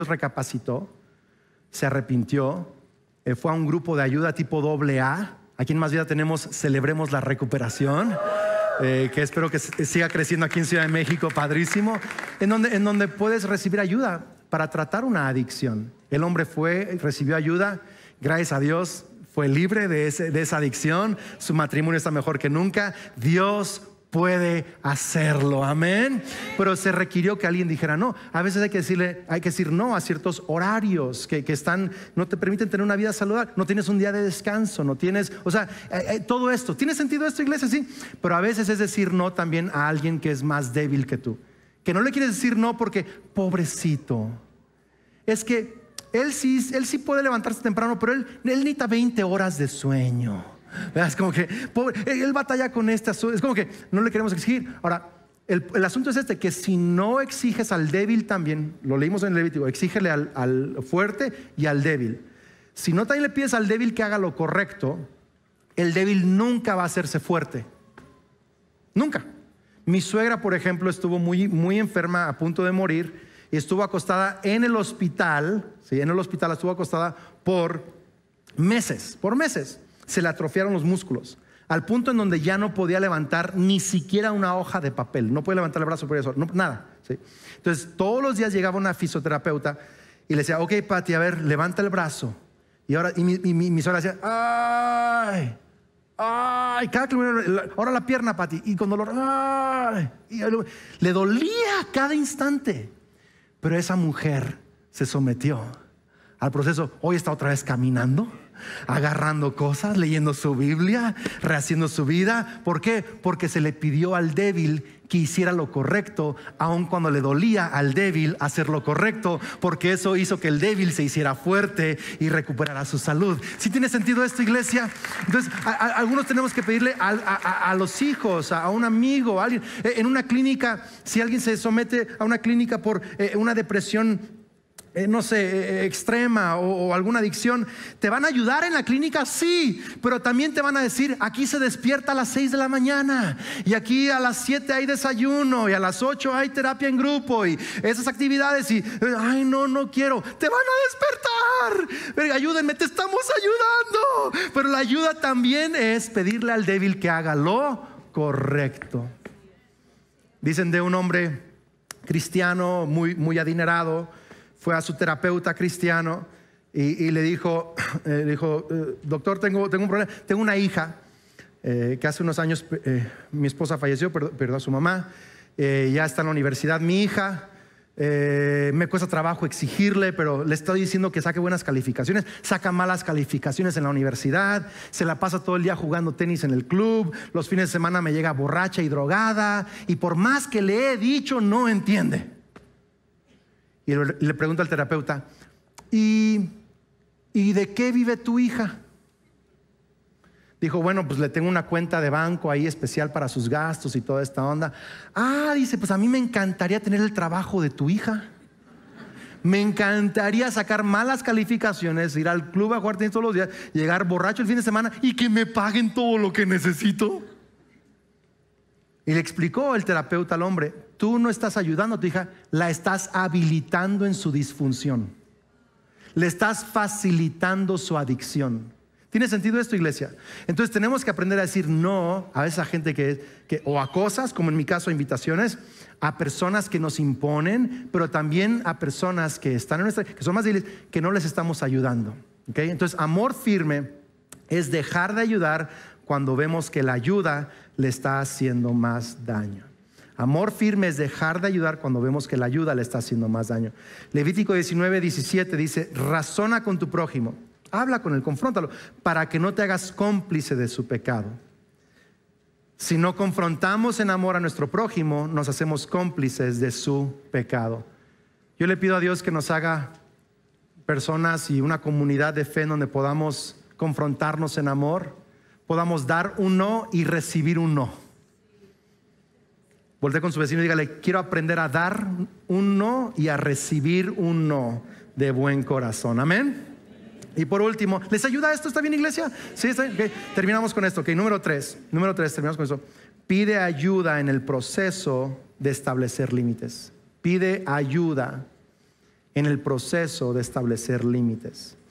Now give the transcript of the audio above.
recapacitó, se arrepintió, fue a un grupo de ayuda tipo AA. Aquí en Más Vida tenemos Celebremos la Recuperación, que espero que siga creciendo aquí en Ciudad de México, padrísimo, en donde puedes recibir ayuda para tratar una adicción. El hombre fue, recibió ayuda, gracias a Dios, fue libre de esa adicción, su matrimonio está mejor que nunca. Dios puede hacerlo, amén. Pero se requirió que alguien dijera no. A veces hay que decir no a ciertos horarios que no te permiten tener una vida saludable. No tienes un día de descanso, no tienes, todo esto. ¿Tiene sentido esto, iglesia? Sí. Pero a veces es decir no también a alguien que es más débil que tú, que no le quieres decir no porque pobrecito, es que él sí puede levantarse temprano, pero él necesita 20 horas de sueño. Es como que pobre, él batalla con es como que no le queremos exigir. Ahora, el asunto es que si no exiges al débil también, lo leímos en el Levítico, exígele al fuerte y al débil. Si no también le pides al débil que haga lo correcto, el débil nunca va a hacerse fuerte. Nunca. Mi suegra, por ejemplo, estuvo muy enferma, a punto de morir, y estuvo acostada en el hospital. Sí, en el hospital estuvo acostada por meses. Se le atrofiaron los músculos, al punto en donde ya no podía levantar ni siquiera una hoja de papel. No podía levantar el brazo por eso, nada, ¿sí? Entonces todos los días llegaba una fisioterapeuta y le decía, ok, Pati, a ver, levanta el brazo. Y mi suegra decía, ay, cada que ahora la pierna, Pati. Y con dolor, le dolía cada instante. Pero esa mujer se sometió al proceso. Hoy está otra vez caminando, agarrando cosas, leyendo su Biblia, rehaciendo su vida. ¿Por qué? Porque se le pidió al débil que hiciera lo correcto, aun cuando le dolía al débil hacer lo correcto, porque eso hizo que el débil se hiciera fuerte y recuperara su salud. ¿Sí tiene sentido esto, iglesia? Entonces, algunos tenemos que pedirle a los hijos, a un amigo, a alguien. En una clínica, si alguien se somete a una clínica por una depresión extrema o alguna adicción, ¿te van a ayudar en la clínica? Sí, pero también te van a decir, aquí se despierta a las 6 de la mañana y aquí a las 7 hay desayuno y a las 8 hay terapia en grupo y esas actividades y, ay, no quiero. Te van a despertar. Ayúdenme, te estamos ayudando. Pero la ayuda también es pedirle al débil que haga lo correcto. Dicen de un hombre cristiano muy adinerado. Fue a su terapeuta cristiano y le dijo, doctor, tengo un problema. Tengo una hija que hace unos años mi esposa falleció, perdió a su mamá, ya está en la universidad. Mi hija, me cuesta trabajo exigirle, pero le estoy diciendo que saque buenas calificaciones. Saca malas calificaciones en la universidad, se la pasa todo el día jugando tenis en el club, los fines de semana me llega borracha y drogada, y por más que le he dicho, no entiende. Y le pregunta al terapeuta, ¿y de qué vive tu hija? Dijo, bueno, pues le tengo una cuenta de banco ahí especial para sus gastos y toda esta onda. Dice, pues a mí me encantaría tener el trabajo de tu hija. Me encantaría sacar malas calificaciones, ir al club a jugar tenis todos los días, llegar borracho el fin de semana y que me paguen todo lo que necesito. Y le explicó el terapeuta al hombre, tú no estás ayudando a tu hija, la estás habilitando en su disfunción. Le estás facilitando su adicción. ¿Tiene sentido esto, iglesia? Entonces tenemos que aprender a decir no a esa gente o a cosas, como en mi caso, invitaciones, a personas que nos imponen, pero también a personas que están que son más débiles, que no les estamos ayudando. ¿Okay? Entonces, amor firme es dejar de ayudar cuando vemos que la ayuda le está haciendo más daño. Amor firme es dejar de ayudar cuando vemos que la ayuda le está haciendo más daño. Levítico 19:17 dice, razona con tu prójimo, habla con él, confróntalo, para que no te hagas cómplice de su pecado. Si no confrontamos en amor a nuestro prójimo, nos hacemos cómplices de su pecado. Yo le pido a Dios que nos haga personas y una comunidad de fe en donde podamos confrontarnos en amor, podamos dar un no y recibir un no. Voltee con su vecino y dígale, quiero aprender a dar un no y a recibir un no de buen corazón. Amén. Y por último, ¿les ayuda esto? ¿Está bien, iglesia? Sí, está bien. Okay. Terminamos con esto. Número 3, terminamos con esto. Pide ayuda en el proceso de establecer límites. Pide ayuda en el proceso de establecer límites.